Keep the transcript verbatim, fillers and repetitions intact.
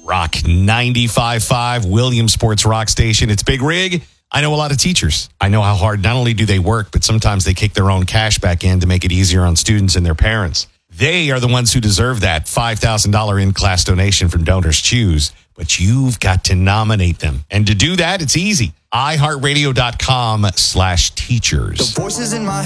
Rock ninety-five point five, Williamsport's Rock Station. It's Big Rig. I know a lot of teachers. I know how hard not only do they work, but sometimes they kick their own cash back in to make it easier on students and their parents. They are the ones who deserve that five thousand dollars in-class donation from Donors Choose. But you've got to nominate them. And to do that, it's easy. iHeartRadio.com slash teachers. The voices in my